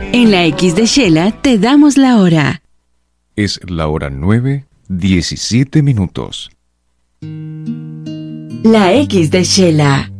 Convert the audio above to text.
En la X de Shela te damos la hora. Es la hora 9:17. La X de Shela.